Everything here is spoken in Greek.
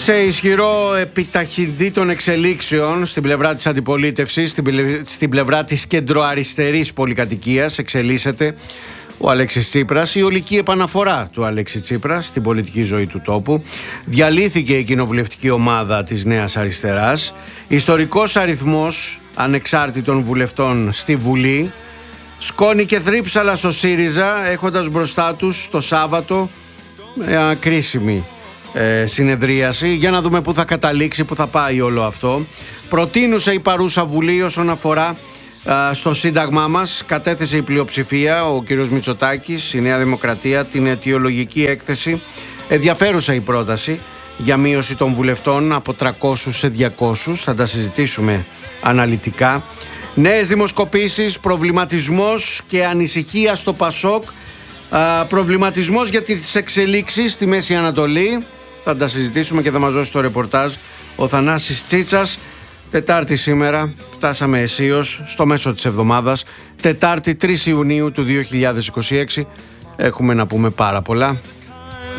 Σε ισχυρό επιταχυντή των εξελίξεων στην πλευρά της αντιπολίτευσης, στην πλευρά της κεντροαριστερής πολυκατοικίας εξελίσσεται ο Αλέξης Τσίπρας, η ολική επαναφορά του Αλέξη Τσίπρα στην πολιτική ζωή του τόπου. Διαλύθηκε η κοινοβουλευτική ομάδα της Νέας Αριστεράς. Ιστορικός αριθμός ανεξάρτητων βουλευτών στη Βουλή. Σκόνη και θρύψαλα στο ΣΥΡΙΖΑ, έχοντας μπροστά τους το Σάββατο μια κρίσιμη συνεδρίαση για να δούμε πού θα καταλήξει, πού θα πάει όλο αυτό. Προτείνουσε η παρούσα Βουλή όσον αφορά στο Σύνταγμά μας. Κατέθεσε η πλειοψηφία, ο κ. Μητσοτάκης, η Νέα Δημοκρατία, την αιτιολογική έκθεση. Ενδιαφέρουσα η πρόταση για μείωση των βουλευτών από 300 σε 200. Θα τα συζητήσουμε αναλυτικά. Νέες δημοσκοπήσεις, προβληματισμός και ανησυχία στο ΠΑΣΟΚ. Προβληματισμός για τις εξελίξεις στη Μέση Ανατολή. Θα τα συζητήσουμε και θα μας δώσει το ρεπορτάζ ο Θανάσης Τσίτσας. Τετάρτη σήμερα, φτάσαμε αισίως στο μέσο της εβδομάδας. Τετάρτη 3 Ιουνίου του 2026. Έχουμε να πούμε πάρα πολλά.